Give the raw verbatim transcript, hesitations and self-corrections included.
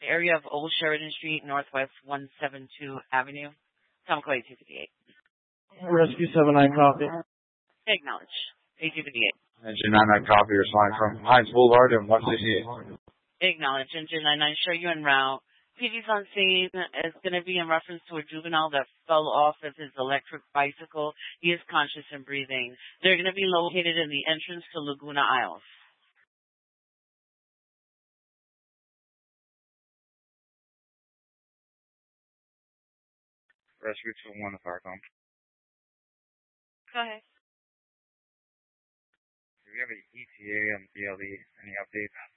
the area of Old Sheridan Street, Northwest one seventy-two Avenue. Tom Clay, two fifty-eight. Rescue seven nine copy. Acknowledge. A two fifty-eight. Engine nine nine copy, responding from Hines Boulevard and one sixty-eight. Acknowledge. Engine nine nine, show you en route. P D's on scene is going to be in reference to a juvenile that fell off of his electric bicycle. He is conscious and breathing. They're going to be located in the entrance to Laguna Isles. Rescue two one, the fire com. Go ahead. Do we have an E T A and B L E? Any updates?